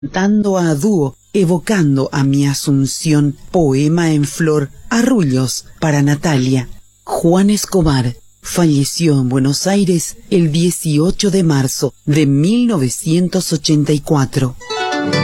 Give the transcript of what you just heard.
Cantando a dúo, evocando a mi Asunción, poema en flor, arrullos para Natalia. Juan Escobar falleció en Buenos Aires el 18 de marzo de 1984.